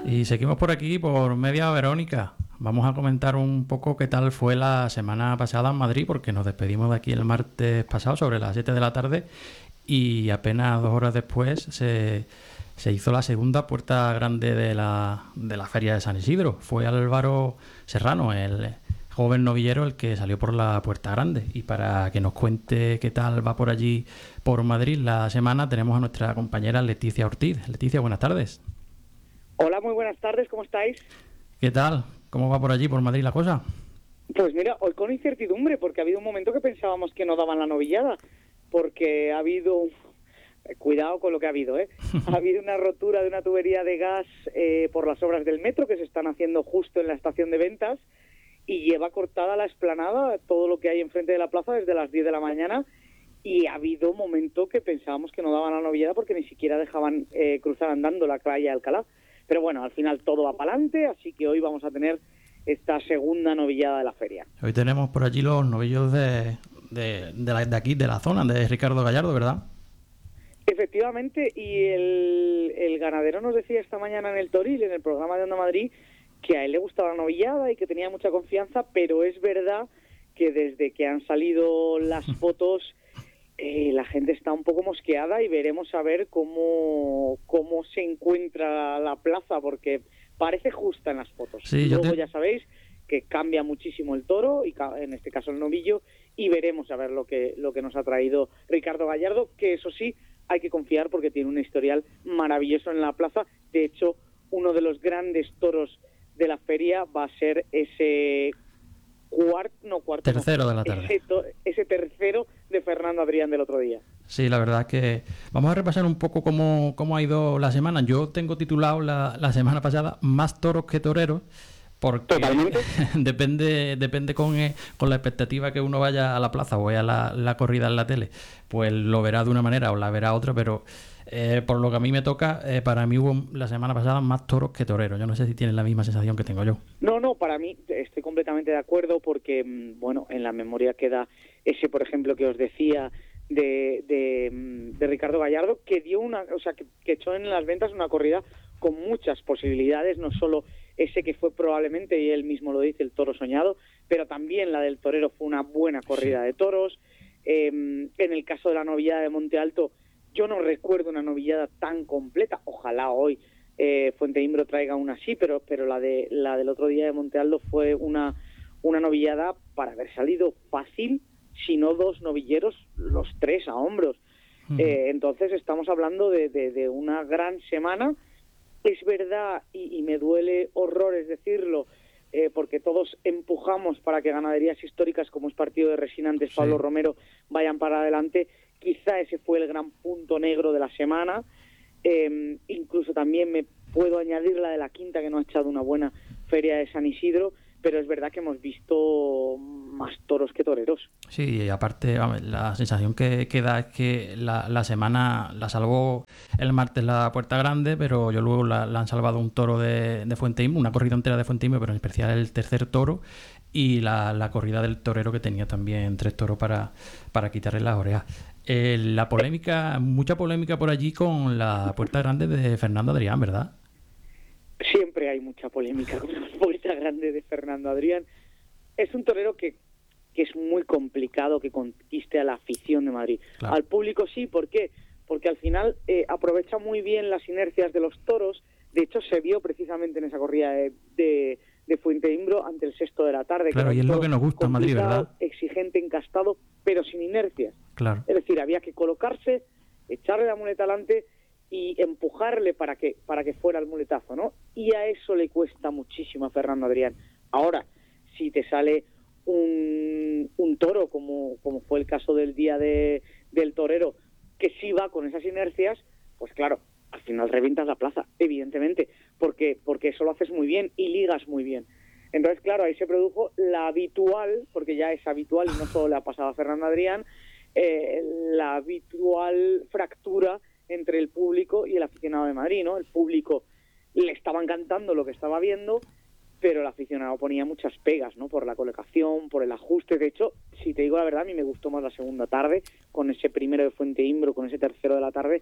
Y seguimos por aquí, por Media Verónica. Vamos a comentar un poco qué tal fue la semana pasada en Madrid, porque nos despedimos de aquí el martes pasado sobre las 7 de la tarde y apenas 2 horas después se hizo la segunda puerta grande de la Feria de San Isidro. Fue Álvaro Serrano, el joven novillero, el que salió por la puerta grande. Y para que nos cuente qué tal va por allí, por Madrid, la semana, tenemos a nuestra compañera Leticia Ortiz. Leticia, buenas tardes. Hola, muy buenas tardes, ¿cómo estáis? ¿Qué tal? ¿Cómo va por allí, por Madrid, la cosa? Pues mira, hoy con incertidumbre, porque ha habido un momento que pensábamos que no daban la novillada, porque ha habido... Cuidado con lo que ha habido, ¿eh? Ha habido una rotura de una tubería de gas por las obras del metro que se están haciendo justo en la estación de ventas y lleva cortada la explanada, todo lo que hay enfrente de la plaza desde las 10 de la mañana, y ha habido un momento que pensábamos que no daban la novillada porque ni siquiera dejaban cruzar andando la calle Alcalá. Pero bueno, al final todo va para adelante, así que hoy vamos a tener esta segunda novillada de la feria. Hoy tenemos por allí los novillos de aquí, de la zona, de Ricardo Gallardo, ¿verdad? Efectivamente, y el ganadero nos decía esta mañana en el Toril, en el programa de Onda Madrid, que a él le gustaba la novillada y que tenía mucha confianza, pero es verdad que desde que han salido las fotos la gente está un poco mosqueada y veremos a ver cómo se encuentra la plaza, porque parece justa en las fotos. Sí, luego ya sabéis que cambia muchísimo el toro, y en este caso el novillo, y veremos a ver lo que nos ha traído Ricardo Gallardo, que eso sí, hay que confiar porque tiene un historial maravilloso en la plaza. De hecho, uno de los grandes toros de la feria va a ser ese tercero de la tarde. Ese tercero de Fernando Adrián del otro día. Sí, la verdad que vamos a repasar un poco cómo ha ido la semana. Yo tengo titulado la semana pasada Más toros que toreros, porque totalmente depende con la expectativa que uno vaya a la plaza o vaya a la corrida en la tele, pues lo verá de una manera o la verá otra, pero por lo que a mí me toca, para mí hubo la semana pasada más toros que toreros. Yo no sé si tienen la misma sensación que tengo yo. No, para mí estoy completamente de acuerdo, porque bueno, en la memoria queda ese, por ejemplo, que os decía de Ricardo Gallardo, que dio que echó en las ventas una corrida con muchas posibilidades, no solo ese que fue probablemente, y él mismo lo dice, el toro soñado, pero también la del torero fue una buena corrida de toros. En el caso de la novillada de Monte Alto, yo no recuerdo una novillada tan completa. Ojalá hoy Fuente Imbro traiga una así, pero la del otro día de Monte Alto fue una novillada para haber salido fácil, si no dos novilleros, los tres a hombros. Entonces estamos hablando de una gran semana. Es verdad, y me duele horrores decirlo, porque todos empujamos para que ganaderías históricas como es Partido de Resina, antes Pablo Romero, vayan para adelante. Quizá ese fue el gran punto negro de la semana. Incluso también me puedo añadir la de la Quinta, que no ha echado una buena feria de San Isidro, pero es verdad que hemos visto más toros que toreros. Sí, y aparte, la sensación que da es que la semana la salvó el martes la puerta grande, pero yo luego la han salvado un toro de Fuente Imbro, una corrida entera de Fuente Imbro, pero en especial el tercer toro, y la corrida del torero, que tenía también 3 toros para quitarle las orejas. Mucha polémica por allí con la puerta grande de Fernando Adrián, ¿verdad? Siempre hay mucha polémica con la puerta grande de Fernando Adrián. Es un torero que es muy complicado que conquiste a la afición de Madrid. Claro. Al público sí, ¿por qué? Porque al final aprovecha muy bien las inercias de los toros. De hecho, se vio precisamente en esa corrida de Fuente Imbro ante el Sexto de la Tarde. Claro, y es lo que nos gusta en Madrid, ¿verdad? Exigente, encastado, pero sin inercias. Claro. Es decir, había que colocarse, echarle la muleta adelante y empujarle para que fuera el muletazo, ¿no? Y a eso le cuesta muchísimo a Fernando Adrián. Ahora, si te sale un toro, como fue el caso del día del torero, que sí va con esas inercias, pues claro, al final revientas la plaza, evidentemente, porque eso lo haces muy bien y ligas muy bien. Entonces, claro, ahí se produjo la habitual, porque ya es habitual y no solo le ha pasado a Fernando Adrián, la habitual fractura entre el público y el aficionado de Madrid, ¿no? El público le estaba encantando lo que estaba viendo, pero el aficionado ponía muchas pegas, ¿no? Por la colocación, por el ajuste. De hecho, si te digo la verdad, a mí me gustó más la segunda tarde, con ese primero de Fuente Imbro, con ese tercero de la tarde,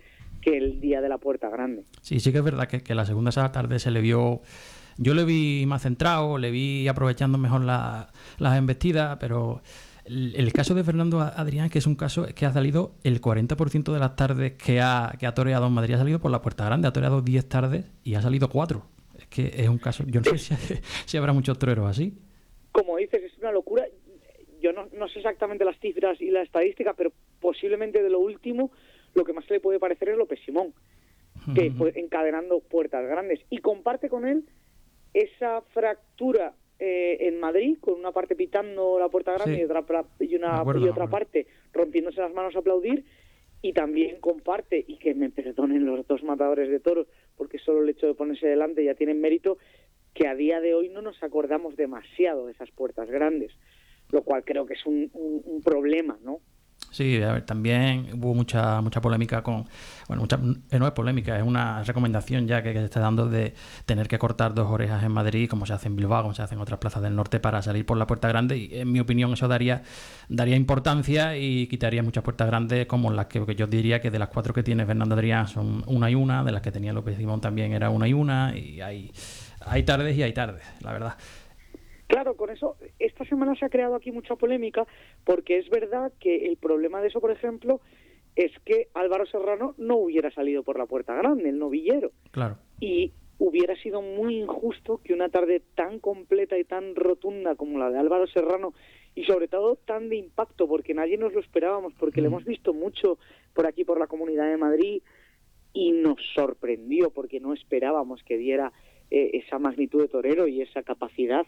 que el día de la Puerta Grande. Sí, sí que es verdad que la segunda esa tarde se le vio... Yo le vi más centrado, le vi aprovechando mejor las embestidas, pero el caso de Fernando Adrián, que es un caso que ha salido el 40% de las tardes que ha toreado en Madrid, ha salido por la Puerta Grande, ha toreado 10 tardes y ha salido 4. Es que es un caso, yo no sé si habrá muchos toreros así. Como dices, es una locura. Yo no sé exactamente las cifras y la estadística, pero posiblemente de lo último, lo que más se le puede parecer es López Simón, que fue encadenando puertas grandes. Y comparte con él esa fractura en Madrid, con una parte pitando la Puerta Grande, sí, y otra parte rompiéndose las manos a aplaudir, y también comparte, y que me perdonen los dos matadores de toros, porque solo el hecho de ponerse delante ya tienen mérito, que a día de hoy no nos acordamos demasiado de esas puertas grandes, lo cual creo que es un problema, ¿no? Sí, a ver, también hubo mucha polémica con... Bueno, no es polémica, es una recomendación ya que se está dando de tener que cortar 2 orejas en Madrid, como se hace en Bilbao, como se hace en otras plazas del norte, para salir por la Puerta Grande. Y en mi opinión eso daría importancia y quitaría muchas puertas grandes, como las que yo diría que de las 4 que tiene Fernando Adrián son 1 y 1, de las que tenía López Simón también era 1 y 1, y hay tardes y hay tardes, la verdad. Claro, con eso, esta semana se ha creado aquí mucha polémica, porque es verdad que el problema de eso, por ejemplo, es que Álvaro Serrano no hubiera salido por la Puerta Grande, el novillero. Claro. Y hubiera sido muy injusto que una tarde tan completa y tan rotunda como la de Álvaro Serrano, y sobre todo tan de impacto, porque nadie nos lo esperábamos, porque lo hemos visto mucho por aquí, por la Comunidad de Madrid, y nos sorprendió, porque no esperábamos que diera esa magnitud de torero y esa capacidad.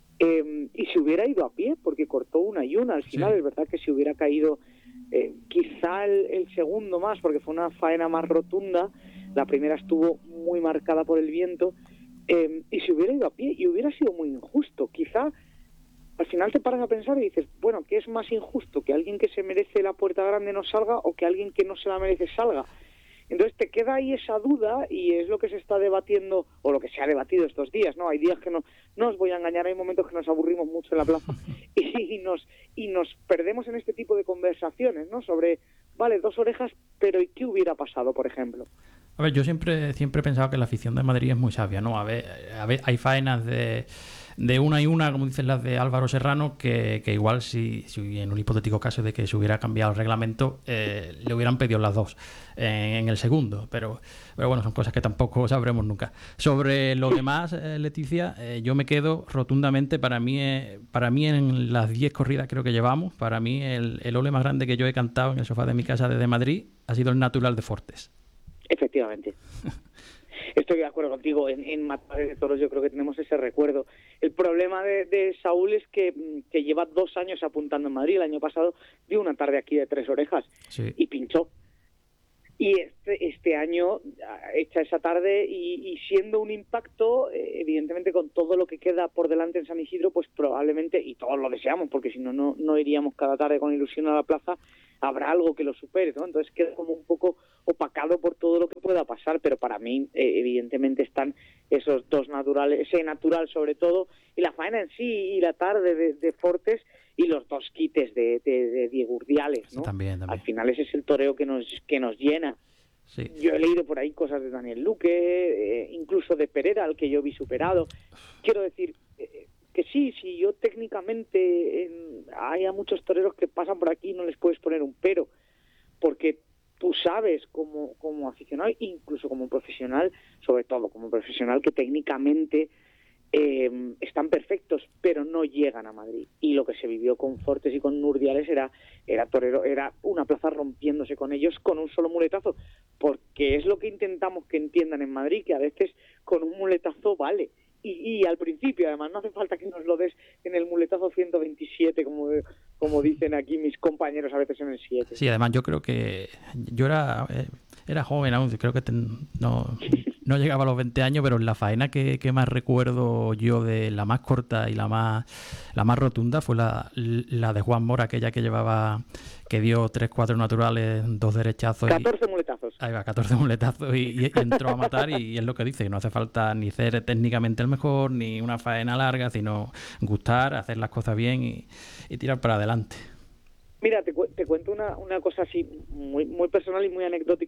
Y se hubiera ido a pie, porque cortó 1 y 1 al final. Sí. Es verdad que si hubiera caído quizá el segundo más, porque fue una faena más rotunda, la primera estuvo muy marcada por el viento, y se hubiera ido a pie, y hubiera sido muy injusto. Quizá al final te paras a pensar y dices, bueno, ¿qué es más injusto? ¿Que alguien que se merece la Puerta Grande no salga, o que alguien que no se la merece salga? Entonces te queda ahí esa duda, y es lo que se está debatiendo, o lo que se ha debatido estos días, ¿no? Hay días que no os voy a engañar, hay momentos que nos aburrimos mucho en la plaza y nos perdemos en este tipo de conversaciones, ¿no? Sobre, vale, 2 orejas, pero ¿y qué hubiera pasado, por ejemplo? A ver, yo siempre he pensado que la afición de Madrid es muy sabia, ¿no? A ver, hay faenas de 1 y 1, como dicen las de Álvaro Serrano, que igual si en un hipotético caso de que se hubiera cambiado el reglamento, le hubieran pedido las 2 en el segundo, pero bueno, son cosas que tampoco sabremos nunca. Sobre lo demás, Leticia, yo me quedo rotundamente, para mí en las 10 corridas creo que llevamos, para mí el ole más grande que yo he cantado en el sofá de mi casa desde Madrid ha sido el Natural de Fortes. Efectivamente. Estoy de acuerdo contigo. En Matadores de Toros yo creo que tenemos ese recuerdo. El problema de Saúl es que lleva 2 años apuntando en Madrid. El año pasado dio una tarde aquí de 3 orejas, sí, y pinchó. Y este año echa esa tarde y siendo un impacto, evidentemente con todo lo que queda por delante en San Isidro, pues probablemente, y todos lo deseamos, porque si no iríamos cada tarde con ilusión a la plaza, habrá algo que lo supere, ¿no? Entonces queda como un poco opacado por todo lo que pueda pasar, pero para mí evidentemente están esos 2 naturales, ese natural sobre todo, y la faena en sí, y la tarde de Fortes, y los 2 quites de Diego Urdiales, ¿no? También. Al final ese es el toreo que nos llena. Sí. Yo he leído por ahí cosas de Daniel Luque, incluso de Pereira, al que yo vi superado. Quiero decir que sí, yo técnicamente hay a muchos toreros que pasan por aquí y no les puedes poner un pero, porque tú sabes como aficionado, incluso como profesional, sobre todo como profesional, que técnicamente están perfectos, pero no llegan a Madrid. Y lo que se vivió con Fortes y con Urdiales era torero, era una plaza rompiéndose con ellos con un solo muletazo, porque es lo que intentamos que entiendan en Madrid, que a veces con un muletazo vale. Y al principio, además, no hace falta que nos lo des en el muletazo 127, como dicen aquí mis compañeros a veces en el 7. Sí, además yo creo que yo era joven aún, creo que no llegaba a los 20 años, pero la faena que más recuerdo yo de la más corta y la más rotunda fue la de Juan Mora, aquella que dio 3-4 naturales, 2 derechazos. 14 muletazos. Ahí va, 14 muletazos y entró a matar, y es lo que dice, que no hace falta ni ser técnicamente el mejor, ni una faena larga, sino gustar, hacer las cosas bien y tirar para adelante. Mira, te cuento una cosa así muy, muy personal y muy anecdótica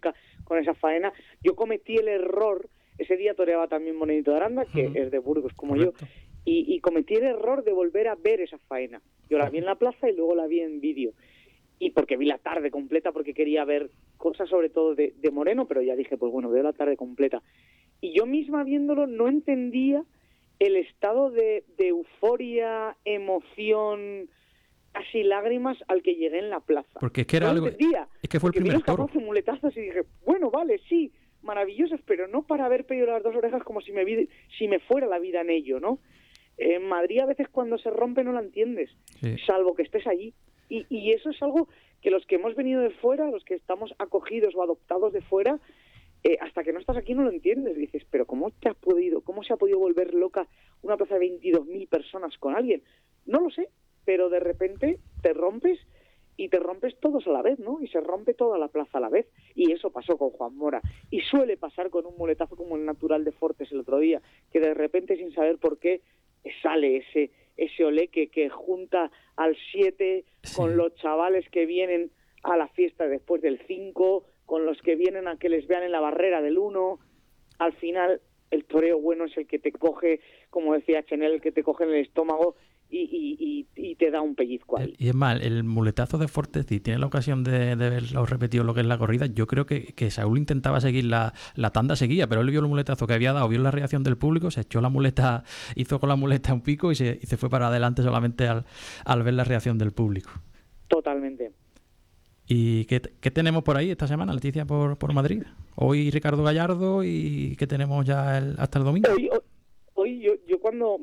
con esa faena. Yo cometí el error, ese día toreaba también Morenito de Aranda, que es de Burgos como Correcto. yo, y cometí el error de volver a ver esa faena. Yo la vi en la plaza y luego la vi en vídeo. Y porque vi la tarde completa, porque quería ver cosas sobre todo de Moreno, pero ya dije, pues bueno, veo la tarde completa. Y yo misma viéndolo no entendía el estado de euforia, emoción, casi lágrimas al que llegué en la plaza. Porque es que era no algo... entendía, Es que fue el porque vi primer los toro. capazos muletazos y dije, bueno, vale, sí, maravillosas, pero no para haber pedido las dos orejas como si me fuera la vida en ello, ¿no? En Madrid a veces cuando se rompe no la entiendes, Sí. salvo que estés allí. Y eso es algo que los que hemos venido de fuera, los que estamos acogidos o adoptados de fuera, hasta que no estás aquí no lo entiendes. Dices, pero ¿cómo se ha podido volver loca una plaza de 22.000 personas con alguien? No lo sé, pero de repente te rompes y te rompes todos a la vez, ¿no? Y se rompe toda la plaza a la vez. Y eso pasó con Juan Mora. Y suele pasar con un muletazo como el natural de Fortes el otro día, que de repente, sin saber por qué, sale ese olé que junta al 7 con los chavales que vienen a la fiesta después del 5, con los que vienen a que les vean en la barrera del 1. Al final, el toreo bueno es el que te coge, como decía Chenel, el que te coge en el estómago y te da un pellizco ahí. Y es más, el muletazo de Fortes, si tiene la ocasión de verlo repetido lo que es la corrida, yo creo que Saúl intentaba seguir la tanda, seguía, pero él vio el muletazo que había dado, vio la reacción del público, se echó la muleta, hizo con la muleta un pico y se fue para adelante solamente al ver la reacción del público. Totalmente. ¿Y qué tenemos por ahí esta semana, Leticia, por Madrid? Hoy Ricardo Gallardo y ¿qué tenemos ya hasta el domingo? Hoy yo cuando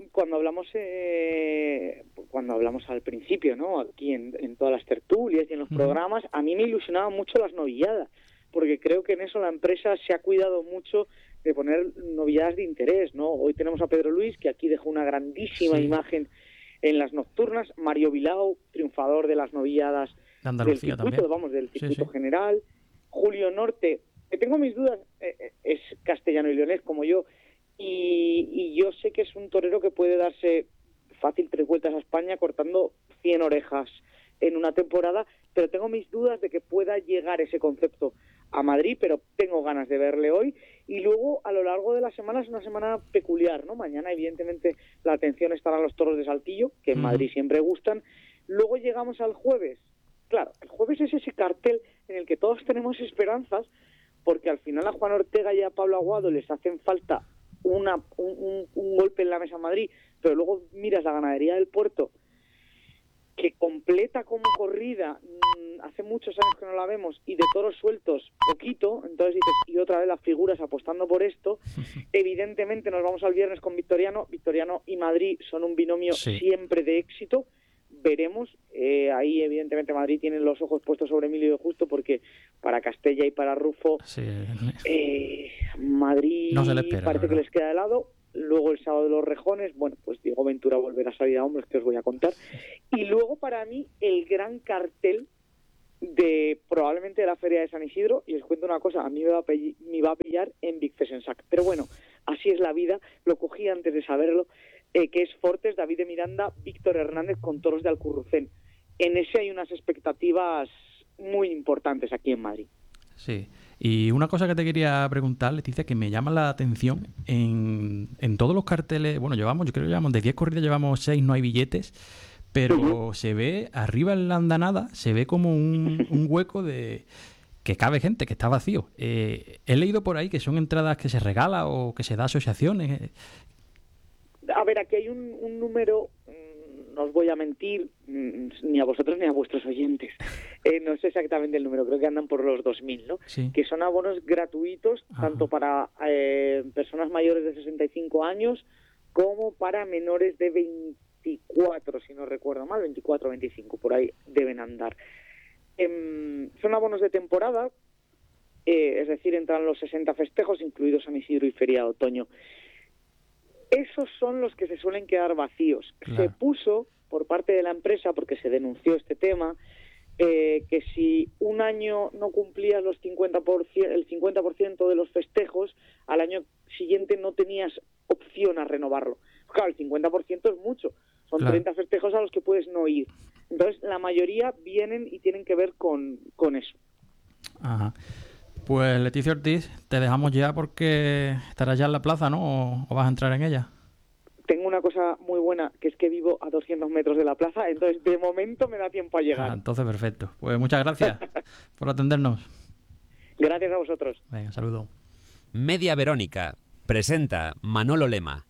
hablamos al principio, ¿no? Aquí en todas las tertulias y en los programas, a mí me ilusionaban mucho las novilladas, porque creo que en eso la empresa se ha cuidado mucho de poner novilladas de interés, ¿no? Hoy tenemos a Pedro Luis, que aquí dejó una grandísima imagen en las nocturnas, Mario Bilao, triunfador de las novilladas de Andalucía del circuito, también. del circuito general, Julio Norte, que tengo mis dudas, es castellano y leonés como yo, y yo sé que es un torero que puede darse fácil 3 vueltas a España cortando 100 orejas en una temporada, pero tengo mis dudas de que pueda llegar ese concepto a Madrid, pero tengo ganas de verle hoy. Y luego, a lo largo de la semana, es una semana peculiar, ¿no? Mañana, evidentemente, la atención estará en los toros de Saltillo, que en Madrid siempre gustan. Luego llegamos al jueves. Claro, el jueves es ese cartel en el que todos tenemos esperanzas, porque al final a Juan Ortega y a Pablo Aguado les hacen falta un golpe en la mesa en Madrid, pero luego miras la ganadería del Puerto, que completa como corrida, hace muchos años que no la vemos, y de toros sueltos poquito, entonces dices, y otra vez las figuras apostando por esto. Evidentemente nos vamos al viernes con Victoriano y Madrid son un binomio siempre de éxito. Veremos, ahí evidentemente Madrid tiene los ojos puestos sobre Emilio de Justo, porque para Castella y para Rufo Madrid no se le espera, parece que les queda de lado. Luego el sábado de los Rejones, bueno, pues Diego Ventura volverá a salir a hombros, que os voy a contar. Y luego para mí el gran cartel de probablemente de la Feria de San Isidro, y os cuento una cosa, a mí me va a pillar en Big Fesensac, pero bueno, así es la vida, lo cogí antes de saberlo, que es Fortes, David de Miranda, Víctor Hernández con toros de Alcurrucén. En ese hay unas expectativas muy importantes aquí en Madrid. Sí, y una cosa que te quería preguntar, Leticia, que me llama la atención, en todos los carteles, bueno, yo creo que llevamos de 10 corridas, llevamos 6, no hay billetes, pero se ve arriba en la andanada, se ve como un hueco de que cabe gente, que está vacío. He leído por ahí que son entradas que se regala o que se da a asociaciones. A ver, aquí hay un número, no os voy a mentir, ni a vosotros ni a vuestros oyentes. No sé exactamente el número, creo que andan por los 2.000, ¿no? Sí. Que son abonos gratuitos, tanto para personas mayores de 65 años como para menores de 24, si no recuerdo mal, 24 o 25, por ahí deben andar. Son abonos de temporada, es decir, entran los 60 festejos, incluidos San Isidro y Feria de Otoño. Esos son los que se suelen quedar vacíos. Claro. Se puso por parte de la empresa, porque se denunció este tema, que si un año no cumplías el 50% de los festejos, al año siguiente no tenías opción a renovarlo. Claro, el 50% es mucho. Son 30 festejos a los que puedes no ir. Entonces, la mayoría vienen y tienen que ver con eso. Ajá. Pues Leticia Ortiz, te dejamos ya porque estarás ya en la plaza, ¿no? ¿O vas a entrar en ella? Tengo una cosa muy buena, que es que vivo a 200 metros de la plaza, entonces de momento me da tiempo a llegar. Entonces perfecto. Pues muchas gracias por atendernos. Gracias a vosotros. Venga, saludo. Media Verónica. Presenta Manolo Lema.